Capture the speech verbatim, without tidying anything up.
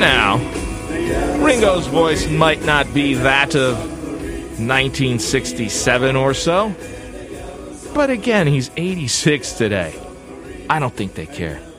now. Ringo's voice might not be that of nineteen sixty-seven or so, but again, he's eighty-six today. I don't think they care.